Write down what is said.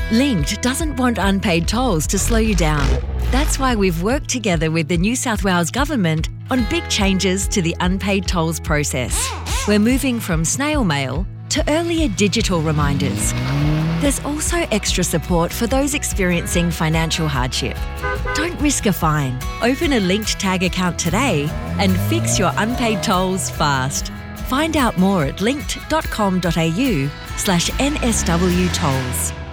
Linked doesn't want unpaid tolls to slow you down. That's why we've worked together with the New South Wales Government on big changes to the unpaid tolls process. We're moving from snail mail to earlier digital reminders. There's also extra support for those experiencing financial hardship. Don't risk a fine. Open a Linked Tag account today and fix your unpaid tolls fast. Find out more at linked.com.au/NSW tolls.